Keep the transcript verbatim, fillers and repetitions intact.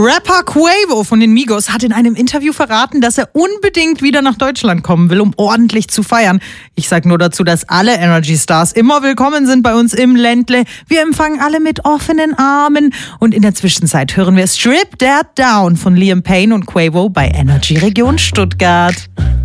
Rapper Quavo von den Migos hat in einem Interview verraten, dass er unbedingt wieder nach Deutschland kommen will, um ordentlich zu feiern. Ich sag nur dazu, dass alle Energy Stars immer willkommen sind bei uns im Ländle. Wir empfangen alle mit offenen Armen. Und in der Zwischenzeit hören wir Strip That Down von Liam Payne und Quavo bei Energy Region Stuttgart.